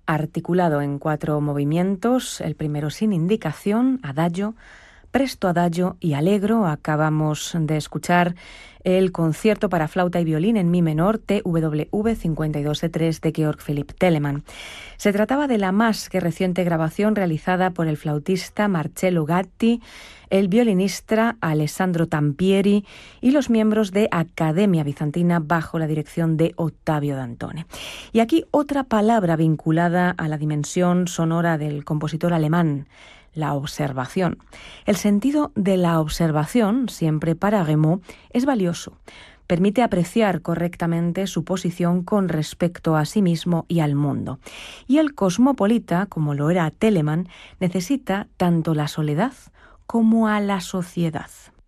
articulado en 4 movimientos, el primero sin indicación, adagio, presto adagio y allegro. Acabamos de escuchar el concierto para flauta y violín en mi menor TWV 52E3 de Georg Philipp Telemann. Se trataba de la más que reciente grabación realizada por el flautista Marcello Gatti, el violinista Alessandro Tampieri y los miembros de Academia Bizantina bajo la dirección de Ottavio Dantone. Y aquí otra palabra vinculada a la dimensión sonora del compositor alemán: la observación. El sentido de la observación, siempre para Rameau, es valioso. Permite apreciar correctamente su posición con respecto a sí mismo y al mundo. Y el cosmopolita, como lo era Telemann, necesita tanto la soledad como a la sociedad.